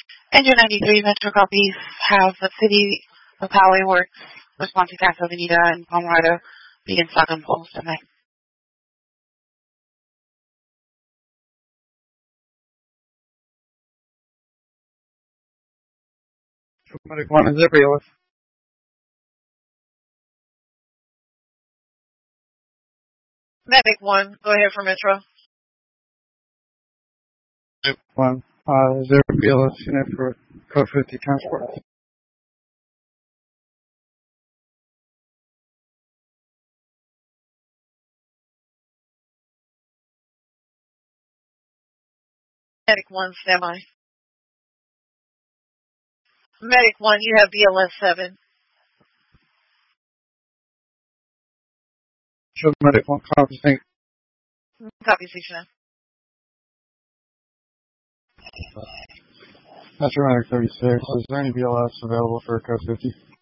Engine 93 Metro copies have the City of Poway Works respond to Casa Avenida and Pomerado begin stock on poles tonight. Medic 1 is every OS. Medic 1, go ahead for Metro. Medic 1, is there BLS unit for code 50 transport? Medic 1, standby. Medic 1, you have BLS 7. Sure, Medic 1, copy, thank you. Copy, Station. Metro Medic 36, is there any BLS available for code 50?